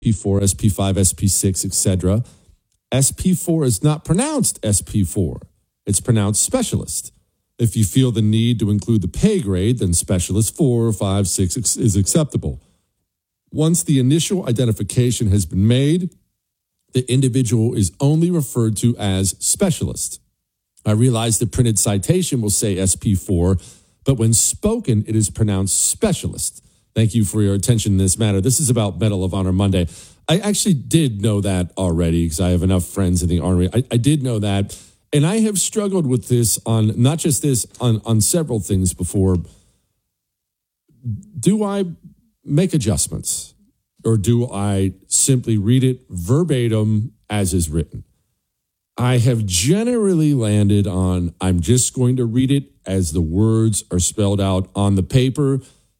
SP4, SP5, SP6, etc. SP4 is not pronounced SP4. It's pronounced specialist. If you feel the need to include the pay grade, then specialist 4, 5, 6 is acceptable. Once the initial identification has been made, the individual is only referred to as specialist. I realize the printed citation will say SP4, but when spoken, it is pronounced specialist. Thank you for your attention in this matter. This is about Medal of Honor Monday. I actually did know that already because I have enough friends in the Army. I did know that. And I have struggled with this on, not just this, on several things before. Do I make adjustments or do I simply read it verbatim as is written? I have generally landed on I'm just going to read it as the words are spelled out on the paper.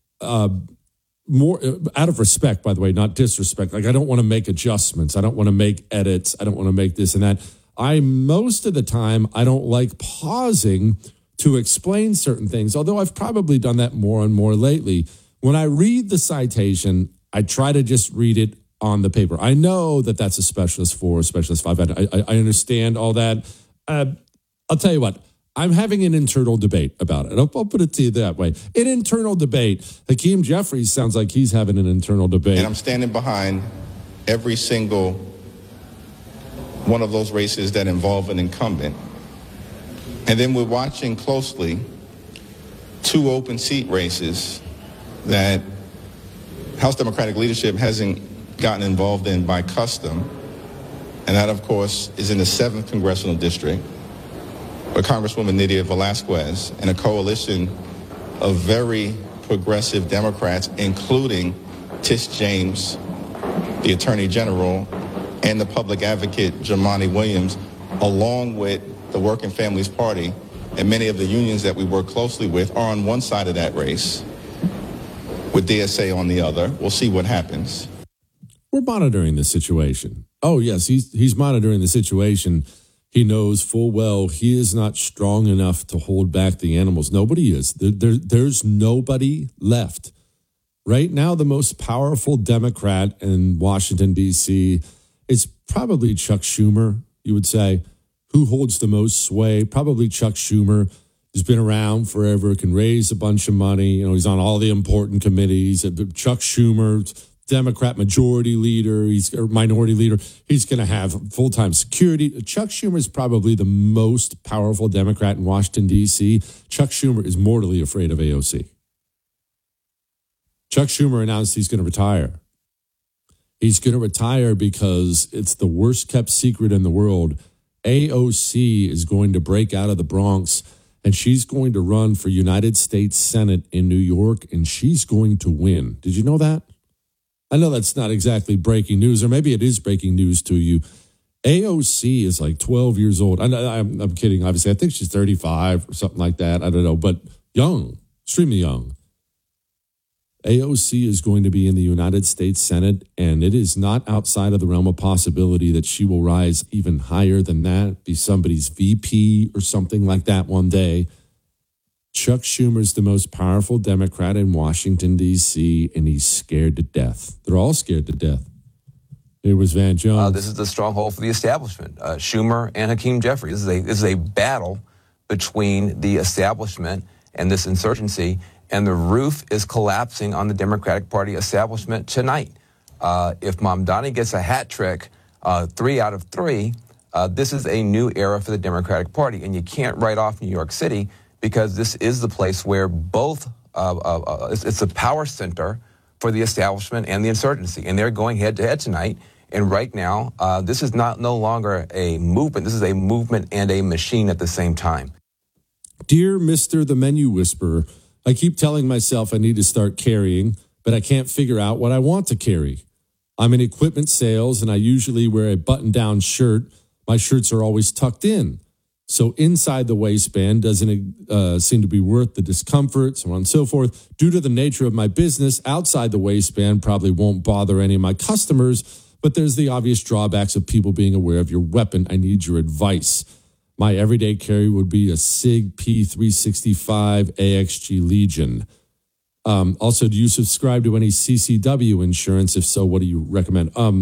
More out of respect, by the way, not disrespect. Like I don't want to make adjustments. I don't want to make edits. I don't want to make this and that. Most of the time, I don't like pausing to explain certain things, although I've probably done that more and more lately. When I read the citation, I try to just read it on the paper. I know that that's a specialist 4, specialist 5. I understand all that. I'll tell you what, I'm having an internal debate about it. I'll put it to you that way. An internal debate. Hakeem Jeffries sounds like he's having an internal debate. And I'm standing behind every single one of those races that involve an incumbent. And then we're watching closely 2 open seat races that House Democratic leadership hasn't gotten involved in by custom. And that, of course, is in the 7th Congressional District, where Congresswoman Nydia Velázquez and a coalition of very progressive Democrats, including Tish James, the Attorney General, and the public advocate, Jumaane Williams, along with the Working Families Party and many of the unions that we work closely with are on one side of that race, with DSA on the other. We'll see what happens. We're monitoring the situation. Oh, yes, he's monitoring the situation. He knows full well he is not strong enough to hold back the animals. Nobody is. There's nobody left. Right now, the most powerful Democrat in Washington, D.C., is probably Chuck Schumer, you would say. Who holds the most sway? Probably Chuck Schumer. He's been around forever, can raise a bunch of money. You know, he's on all the important committees. Chuck Schumer, Democrat majority leader, he's a minority leader. He's going to have full-time security. Chuck Schumer is probably the most powerful Democrat in Washington, D.C. Chuck Schumer is mortally afraid of AOC. Chuck Schumer announced he's going to retire. He's going to retire because it's the worst kept secret in the world. AOC is going to break out of the Bronx, and she's going to run for United States Senate in New York, and she's going to win. Did you know that? I know that's not exactly breaking news, or maybe it is breaking news to you. AOC is like 12 years old. I'm kidding, obviously. I think she's 35 or something like that. I don't know, but young, extremely young. AOC is going to be in the United States Senate, and it is not outside of the realm of possibility that she will rise even higher than that, be somebody's VP or something like that one day. Chuck Schumer is the most powerful Democrat in Washington, D.C., and he's scared to death. They're all scared to death. Here was Van Jones. This is the stronghold for the establishment. Schumer and Hakeem Jeffries. This is a battle between the establishment and this insurgency, and the roof is collapsing on the Democratic Party establishment tonight. If Mamdani gets a hat trick, 3 out of 3, this is a new era for the Democratic Party. And you can't write off New York City because this is the place where both, it's a power center for the establishment and the insurgency. And they're going head to head tonight. And right now, this is no longer a movement. This is a movement and a machine at the same time. Dear Mr. the Menu Whisperer, I keep telling myself I need to start carrying, but I can't figure out what I want to carry. I'm in equipment sales, and I usually wear a button-down shirt. My shirts are always tucked in. So inside the waistband doesn't seem to be worth the discomfort, so on and so forth. Due to the nature of my business, outside the waistband probably won't bother any of my customers, but there's the obvious drawbacks of people being aware of your weapon. I need your advice. My everyday carry would be a SIG P365 AXG Legion. Also, do you subscribe to any CCW insurance? If so, what do you recommend?